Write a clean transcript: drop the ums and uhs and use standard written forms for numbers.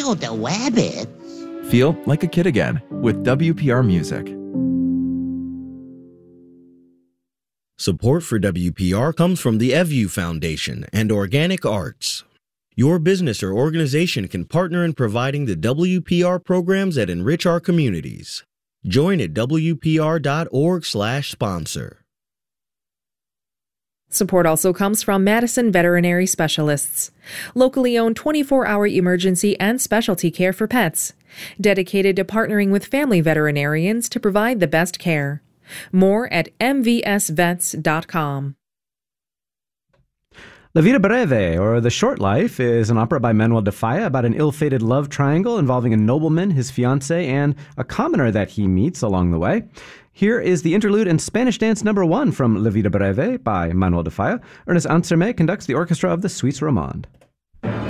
Feel the wabbits. Feel like a kid again with WPR Music. Support for WPR comes from the EVU Foundation and Organic Arts. Your business or organization can partner in providing the WPR programs that enrich our communities. Join at WPR.org/sponsor. Support also comes from Madison Veterinary Specialists, locally owned 24-hour emergency and specialty care for pets, dedicated to partnering with family veterinarians to provide the best care. More at mvsvets.com. La Vida Breve, or The Short Life, is an opera by Manuel de Falla about an ill-fated love triangle involving a nobleman, his fiancée, and a commoner that he meets along the way. Here is the interlude and Spanish dance number 1 from La Vida Breve by Manuel de Falla. Ernest Anserme conducts the orchestra of the Suisse Romande.